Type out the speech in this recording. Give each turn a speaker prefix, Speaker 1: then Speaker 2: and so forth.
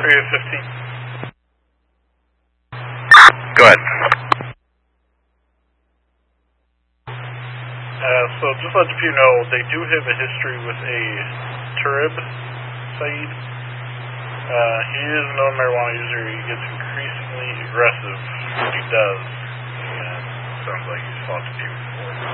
Speaker 1: 315.
Speaker 2: Go ahead.
Speaker 1: So just let the few know, they do have a history with a Turib, Saeed. He is a known marijuana user. He gets increasingly aggressive when he does. And sounds like he's fought the people before.